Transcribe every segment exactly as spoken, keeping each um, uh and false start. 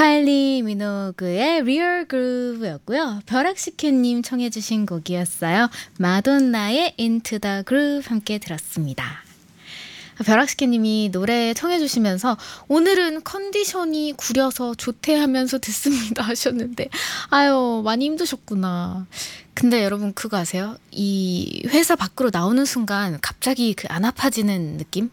카일리 미노그의 Real Groove였고요. 벼락시케님 청해 주신 곡이었어요. 마돈나의 Into the Groove 함께 들었습니다. 벼락시케님이 노래 청해 주시면서 오늘은 컨디션이 구려서 조퇴하면서 듣습니다 하셨는데 아유 많이 힘드셨구나. 근데 여러분 그거 아세요? 이 회사 밖으로 나오는 순간 갑자기 그 안 아파지는 느낌?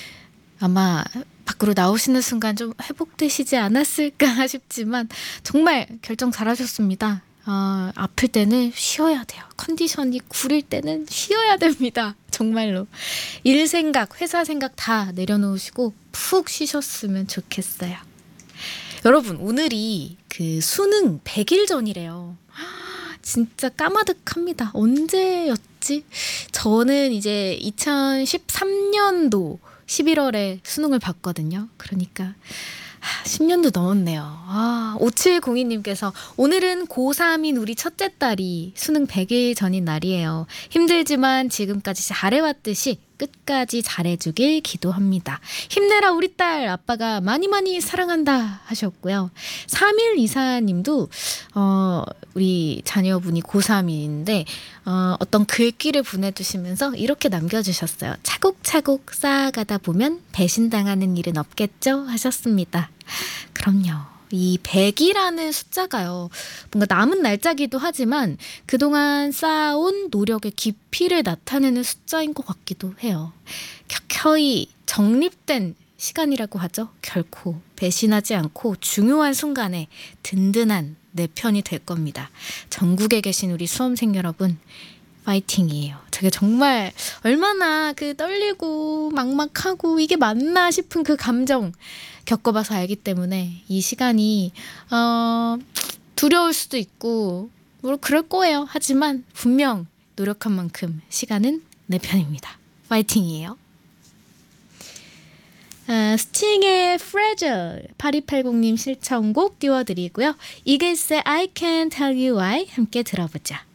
아마 밖으로 나오시는 순간 좀 회복되시지 않았을까 싶지만 정말 결정 잘하셨습니다. 어, 아플 때는 쉬어야 돼요. 컨디션이 구릴 때는 쉬어야 됩니다. 정말로. 일 생각, 회사 생각 다 내려놓으시고 푹 쉬셨으면 좋겠어요. 여러분 오늘이 그 수능 백 일 전이래요. 진짜 까마득합니다. 언제였지? 저는 이제 이천십삼 년도 십일월에 수능을 봤거든요. 그러니까 십 년도 넘었네요. 아, 오칠공이님께서 오늘은 고삼인 우리 첫째 딸이 수능 백 일 전인 날이에요. 힘들지만 지금까지 잘해왔듯이 끝까지 잘해주길 기도합니다. 힘내라 우리 딸, 아빠가 많이 많이 사랑한다 하셨고요. 삼일이사님도 어, 우리 자녀분이 고삼인데 어, 어떤 글귀를 보내주시면서 이렇게 남겨주셨어요. 차곡차곡 쌓아가다 보면 배신당하는 일은 없겠죠 하셨습니다. 그럼요. 이 백이라는 숫자가요. 뭔가 남은 날짜기도 하지만 그동안 쌓아온 노력의 깊이를 나타내는 숫자인 것 같기도 해요. 켜켜이 정립된 시간이라고 하죠. 결코 배신하지 않고 중요한 순간에 든든한 내 편이 될 겁니다. 전국에 계신 우리 수험생 여러분 파이팅이에요. 제가 정말 얼마나 그 떨리고 막막하고 이게 맞나 싶은 그 감정 겪어봐서 알기 때문에 이 시간이 어, 두려울 수도 있고 뭐 그럴 거예요. 하지만 분명 노력한 만큼 시간은 내 편입니다. 파이팅이에요. 아, 스팅의 Fragile 팔이팔공님 실청곡 띄워드리고요. 이글스의 I Can't Tell You Why 함께 들어보자.